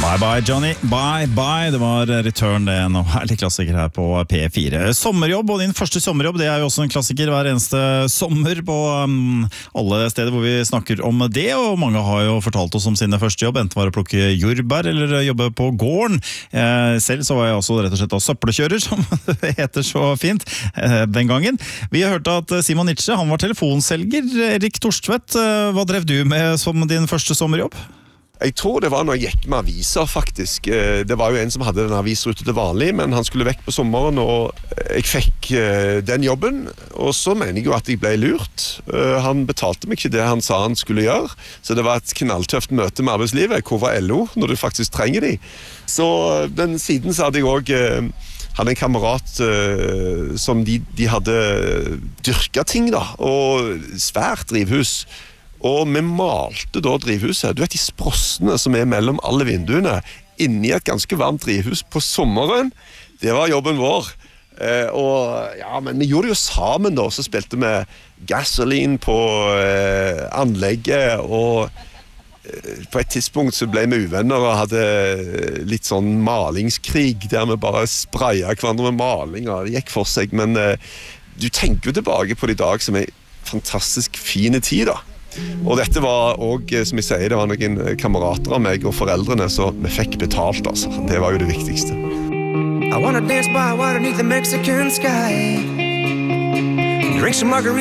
Bye bye Johnny, bye bye. Det var Return, det en herlig klassiker her på P4. Sommerjobb, og din første sommerjobb, det jo også en klassiker hver eneste sommer på alle steder hvor vi snakker om det, og mange har jo fortalt oss om sine første jobb, enten var å plukke jordbær eller jobbe på gården. Selv så var jeg også rett og slett søppelkjører, som det heter så fint den gangen. Vi har hørt at Simon Nitsche, han var telefonselger. Erik Torstvedt, hva drev du med som din første sommerjobb? Jeg tror det var når jeg gikk med aviser, faktisk. Det var jo en som hadde en avisrute til vanlig, men han skulle vekk på sommeren, og jeg fikk den jobben. Og så mener jeg jo at jeg ble lurt. Han betalte meg ikke det han sa han skulle gjøre, så det var et knalltøft møte med arbeidslivet. Hvor var LO når du faktisk trenger de? Så den siden så hadde jeg også hadde en kamerat som de hadde dyrket ting da, og svært drivhus. Og vi malte da drivhuset. Du vet de sprossene som mellom alle vinduene, inni et ganske varmt drivhus på sommeren. Det var jobben vår. Men vi gjorde det jo sammen da, så spilte vi gasoline på anlegget, og på et tidspunkt så ble vi uvenner og hadde litt sånn malingskrig, der vi bare sprayet hverandre med maling, og det gikk for seg, men du tenker jo tilbake på de dag som en fantastisk fine tid da. Og dette var også, som jeg sier, det var noen kamerater av meg og foreldrene, så vi fikk betalt, altså. Det var jo det viktigste. I wanna dance by water beneath the Mexican sky. Drink some margarita.